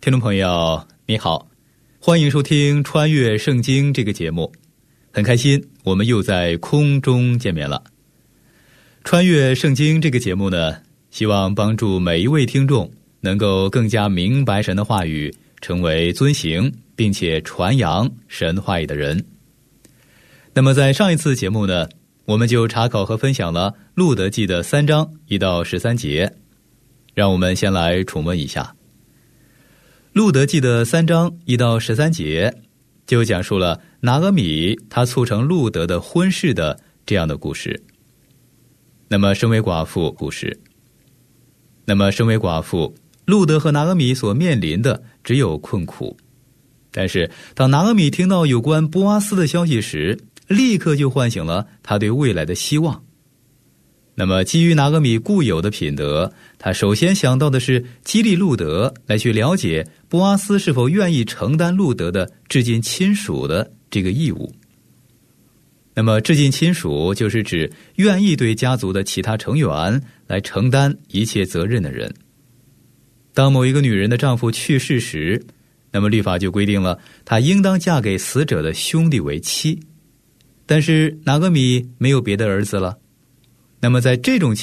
听众朋友你好，欢迎收听穿越圣经这个节目，很开心我们又在空中见面了。穿越圣经这个节目呢，希望帮助每一位听众能够更加明白神的话语，成为遵行并且传扬神话语的人。那么在上一次节目呢，我们就查考和分享了路得记的3章1到13节，让我们先来重温一下。路得记的3章1到13节就讲述了拿俄米他促成路得的婚事的这样的故事。那么身为寡妇，路得和拿俄米所面临的只有困苦。但是当拿俄米听到有关波阿斯的消息时，立刻就唤醒了他对未来的希望。那么基于拿俄米固有的品德，他首先想到的是激励路得来去了解波阿斯是否愿意承担路得的至近亲属的这个义务。那么至近亲属就是指愿意对家族的其他成员来承担一切责任的人。当某一个女人的丈夫去世时，那么律法就规定了她应当嫁给死者的兄弟为妻。但是拿俄米没有别的儿子了，那么在这种